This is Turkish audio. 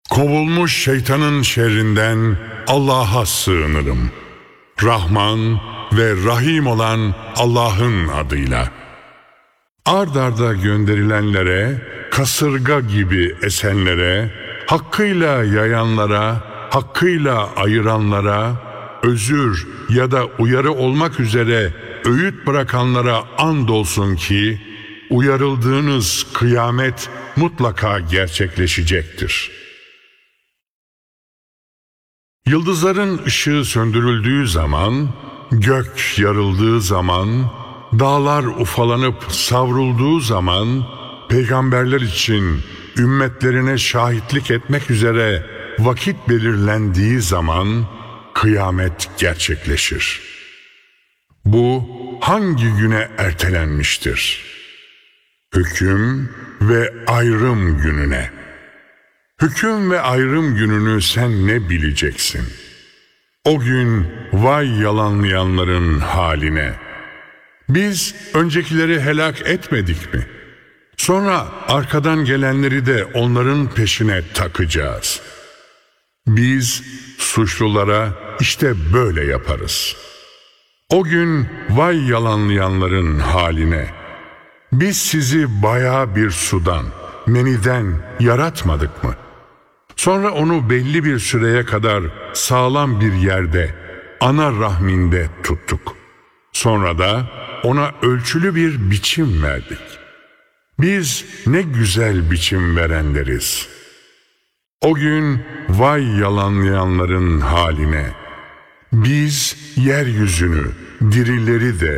Kovulmuş şeytanın şerrinden Allah'a sığınırım. Rahman ve Rahim olan Allah'ın adıyla. Ard arda gönderilenlere, kasırga gibi esenlere, hakkıyla yayanlara, hakkıyla ayıranlara, özür ya da uyarı olmak üzere öğüt bırakanlara andolsun ki, uyarıldığınız kıyamet mutlaka gerçekleşecektir. Yıldızların ışığı söndürüldüğü zaman, gök yarıldığı zaman, dağlar ufalanıp savrulduğu zaman, peygamberler için ümmetlerine şahitlik etmek üzere vakit belirlendiği zaman kıyamet gerçekleşir. Bu hangi güne ertelenmiştir? Hüküm ve ayrım gününe. Hüküm ve ayrım gününü sen ne bileceksin? O gün vay yalanlayanların haline. Biz öncekileri helak etmedik mi? Sonra arkadan gelenleri de onların peşine takacağız. Biz suçlulara işte böyle yaparız. O gün vay yalanlayanların haline. Biz sizi bayağı bir sudan, meniden yaratmadık mı? Sonra onu belli bir süreye kadar sağlam bir yerde, ana rahminde tuttuk. Sonra da ona ölçülü bir biçim verdik. Biz ne güzel biçim verenleriz. O gün vay yalanlayanların haline. Biz yeryüzünü, dirileri de